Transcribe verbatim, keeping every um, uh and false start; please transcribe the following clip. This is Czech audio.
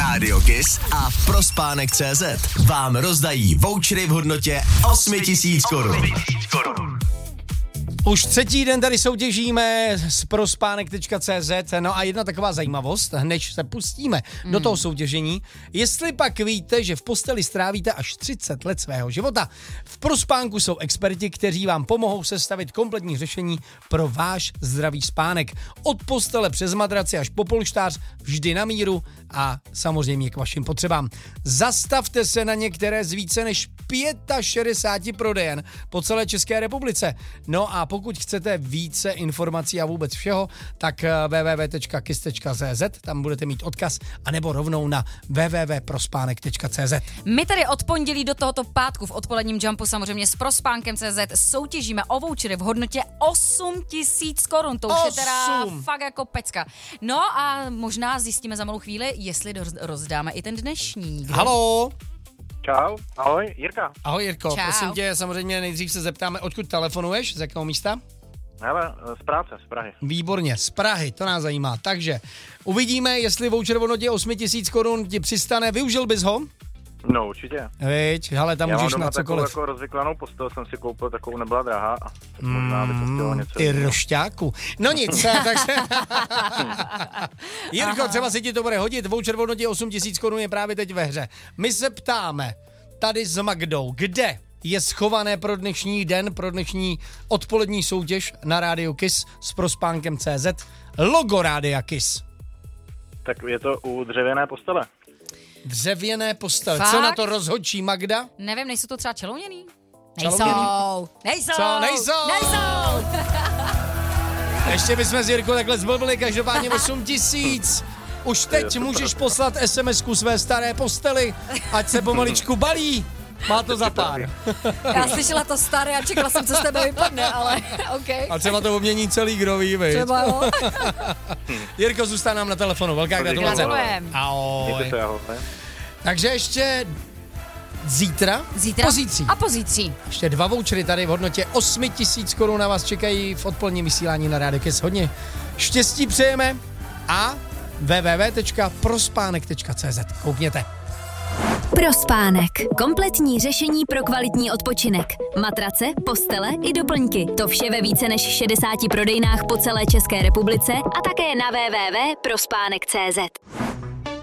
Rádio Kiss a Prospánek tečka cé zet vám rozdají vouchery v hodnotě osm tisíc korun. Už třetí den tady soutěžíme s prospánek tečka cé zet. No a jedna taková zajímavost, než se pustíme mm. do toho soutěžení. Jestli pak víte, že v posteli strávíte až třicet let svého života, v Prospánku jsou experti, kteří vám pomohou sestavit kompletní řešení pro váš zdravý spánek. Od postele přes madraci až po polštář, vždy na míru a samozřejmě k vašim potřebám. Zastavte se na některé z více než šedesát pět prodejen po celé České republice. No a pokud chcete více informací a vůbec všeho, tak w w w tečka kiss tečka cé zet, tam budete mít odkaz, anebo rovnou na w w w tečka prospánek tečka cé zet. My tady od pondělí do tohoto pátku v odpoledním jumpu samozřejmě s Prospánkem tečka cé zet soutěžíme o vouchery v hodnotě osm tisíc korun. To už je teda fakt jako pecka. No a možná zjistíme za malou chvíli, jestli rozdáme i ten dnešní. Kdo? Haló? Čau, ahoj, Jirka. Ahoj Jirko, Čau. prosím tě, samozřejmě nejdřív se zeptáme, odkud telefonuješ, z jakého místa? Hele, z práce, z Prahy. Výborně, z Prahy, to nás zajímá. Takže uvidíme, jestli voucher v hodnotě osm tisíc korun ti přistane, využil bys ho? No určitě. Viď, hele, tam Já můžeš mám na doma takovou cokoliv. jako rozvyklanou postel, jsem si koupil, takovou nebyla drahá. A možná by to chtělo něco. Ty rošťáku. No nic, takže... Jirko, třeba si ti to bude hodit, voucher v hodnotě osm tisíc korun je právě teď ve hře. My se ptáme tady s Magdou, kde je schované pro dnešní den, pro dnešní odpolední soutěž na Rádio Kiss s Prospánkem tečka cé zet logo Rádia Kiss. Tak je to u dřevěné postele. Dřevěné postele. Fakt? Co na to rozhodčí Magda? Nevím, nejsou to třeba čelouněný? Čelouněný? Nejsou. Nejsou. Co? Nejsou. Nejsou. Ještě bychom s Jirkou takhle zblbili, každopádně osm tisíc. Už teď můžeš poslat es em esku své staré posteli, ať se pomaličku balí. Má to za pár. Já slyšela to staré a čekala jsem, co z tebe vypadne, ale OK. A třeba to obmění celý groví, viď? Třeba jo. Jirko, zůstane nám na telefonu. Velká gratulace. Gratulujem. Ahoj. Takže ještě zítra, Zítra pozítří. a pozítří. Ještě dva vouchery tady v hodnotě osm tisíc korun na vás čekají v odpoledním vysílání na Rádio Kiss. Hodně štěstí přejeme a w w w tečka prospánek tečka cé zet. Koukněte. Prospánek. Kompletní řešení pro kvalitní odpočinek. Matrace, postele i doplňky. To vše ve více než šedesáti prodejnách po celé České republice a také na w w w tečka prospánek tečka cé zet.